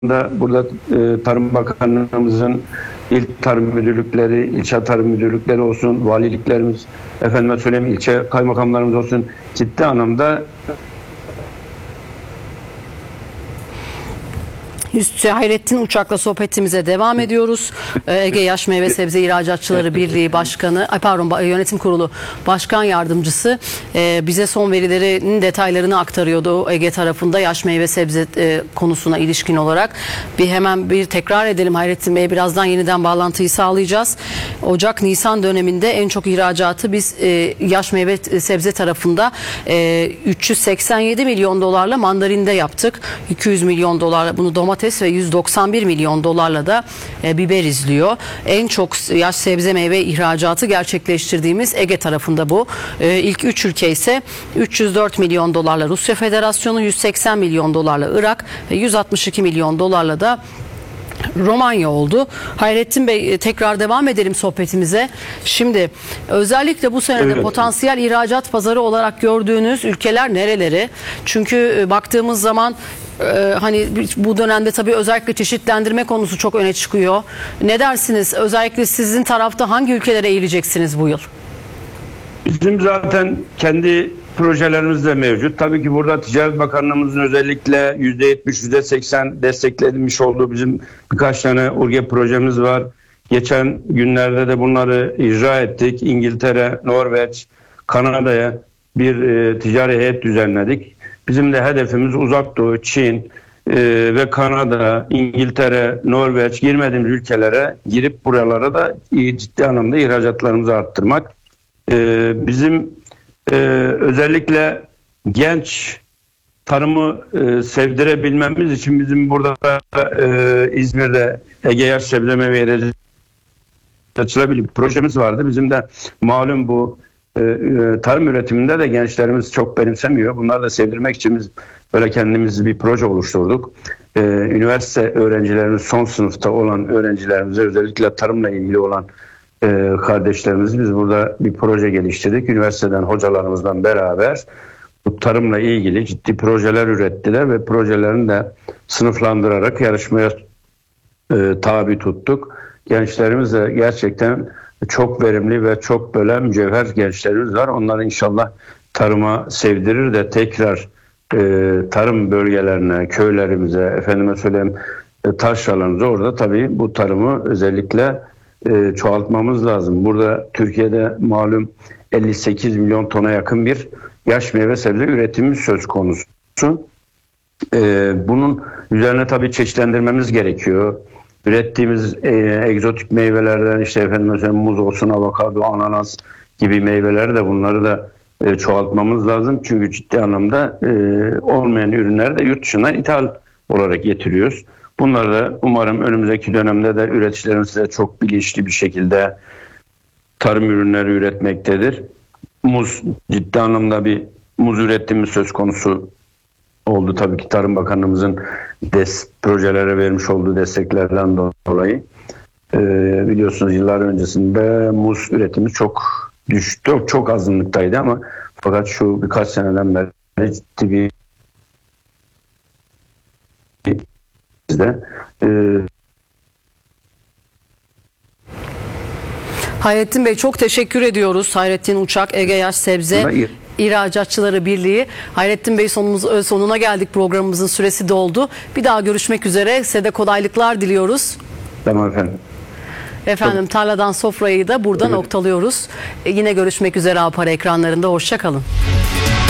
burada Tarım Bakanlığımızın il tarım müdürlükleri, ilçe tarım müdürlükleri olsun, valiliklerimiz, efendime söyleyeyim ilçe kaymakamlarımız olsun, ciddi anlamda Hayrettin Uçak'la sohbetimize devam ediyoruz. Ege Yaş Meyve Sebze İhracatçıları Birliği Başkanı, Yönetim Kurulu Başkan Yardımcısı bize son verilerin detaylarını aktarıyordu Ege tarafında yaş meyve sebze konusuna ilişkin olarak. Hemen bir tekrar edelim Hayrettin Bey, birazdan yeniden bağlantıyı sağlayacağız. Ocak-Nisan döneminde en çok ihracatı biz yaş meyve sebze tarafında 387 milyon dolarla mandarinde yaptık. 200 milyon dolarla bunu domates ve 191 milyon dolarla da biber izliyor. En çok yaş sebze meyve ihracatı gerçekleştirdiğimiz Ege tarafında bu. İlk 3 ülke ise 304 milyon dolarla Rusya Federasyonu, 180 milyon dolarla Irak ve 162 milyon dolarla da Romanya oldu. Hayrettin Bey, tekrar devam edelim sohbetimize. Şimdi özellikle bu senede evet, potansiyel ihracat pazarı olarak gördüğünüz ülkeler nereleri? Çünkü baktığımız zaman hani bu dönemde tabii özellikle çeşitlendirme konusu çok öne çıkıyor. Ne dersiniz? Özellikle sizin tarafta hangi ülkelere eğileceksiniz bu yıl? bizim zaten kendi projelerimiz de mevcut. Tabii ki burada Ticaret Bakanlığımızın özellikle %70, %80 desteklenmiş olduğu bizim birkaç tane URGE projemiz var. Geçen günlerde de bunları icra ettik. İngiltere, Norveç, Kanada'ya bir ticari heyet düzenledik. Bizim de hedefimiz Uzak Doğu, Çin ve Kanada, İngiltere, Norveç girmediğimiz ülkelere girip buralara da ciddi anlamda ihracatlarımızı arttırmak. Bizim özellikle genç tarımı sevdirebilmemiz için bizim burada İzmir'de Ege Yaş Sebze Meyve İhracatçıları bir projemiz vardı. Bizim de malum bu tarım üretiminde de gençlerimiz çok benimsemiyor. Bunları da sevdirmek için biz böyle kendimiz bir proje oluşturduk. Üniversite öğrencilerimiz, son sınıfta olan öğrencilerimize, özellikle tarımla ilgili olan kardeşlerimiz, biz burada bir proje geliştirdik. Üniversiteden hocalarımızdan beraber bu tarımla ilgili ciddi projeler ürettiler ve projelerini de sınıflandırarak yarışmaya tabi tuttuk. Gençlerimiz de gerçekten çok verimli ve çok böyle mücevher gençlerimiz var. Onları inşallah tarıma sevdirir de tekrar tarım bölgelerine, köylerimize, efendime söyleyeyim taşralarımıza, orada tabii bu tarımı özellikle çoğaltmamız lazım. Burada Türkiye'de malum 58 milyon tona yakın bir yaş meyve sebze üretimi söz konusu. Bunun üzerine tabii çeşitlendirmemiz gerekiyor. Ürettiğimiz egzotik meyvelerden işte efendim muz olsun, avokado, ananas gibi meyveleri de bunları da çoğaltmamız lazım. Çünkü ciddi anlamda olmayan ürünleri de yurt dışından ithal olarak getiriyoruz. Bunları da umarım önümüzdeki dönemde de üreticilerimiz de çok bilinçli bir şekilde tarım ürünleri üretmektedir. Muz, ciddi anlamda bir muz ürettiğimiz söz konusu oldu. Tabii ki Tarım Bakanlığımızın projelere vermiş olduğu desteklerden dolayı. Biliyorsunuz yıllar öncesinde muz üretimi çok düştü. Çok azınlıktaydı ama fakat şu birkaç seneden beri ciddi bir Hayrettin Bey, çok teşekkür ediyoruz. Hayrettin Uçak, Ege Yaş Sebze İhracatçıları Birliği. Hayrettin Bey, sonuna geldik, programımızın süresi doldu. Bir daha görüşmek üzere. Size de kolaylıklar diliyoruz. Tamam efendim. Efendim, Tarladan Sofra'yı da burada noktalıyoruz. Yine görüşmek üzere Apara ekranlarında. Hoşça kalın.